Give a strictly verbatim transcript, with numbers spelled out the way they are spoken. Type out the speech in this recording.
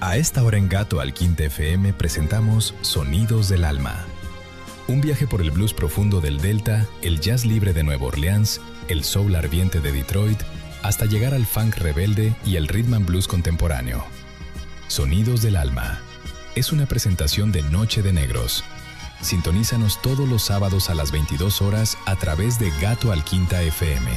A esta hora en Gato al Quinta F M presentamos Sonidos del Alma. Un viaje por el blues profundo del Delta, el jazz libre de Nueva Orleans, el soul ardiente de Detroit, hasta llegar al funk rebelde y el rhythm and blues contemporáneo. Sonidos del Alma es una presentación de Noche de Negros. Sintonízanos todos los sábados a las veintidós horas a través de Gato al Quinta F M.